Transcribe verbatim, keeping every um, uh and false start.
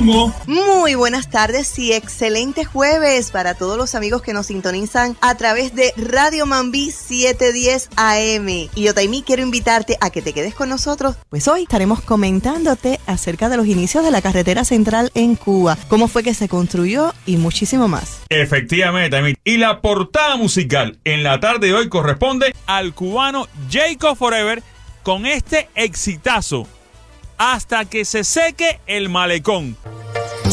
próximo. Muy buenas tardes y excelente jueves para todos los amigos que nos sintonizan a través de Radio Mambí setecientos diez A M. Y Otaimi, quiero invitarte a que te quedes con nosotros, pues hoy estaremos comentándote acerca de los inicios de la carretera central en Cuba, cómo fue que se construyó y muchísimo más. Efectivamente, Taimi. Y la portada musical en la tarde de hoy corresponde al cubano Jacob Forever con este exitazo, Hasta que se seque el malecón.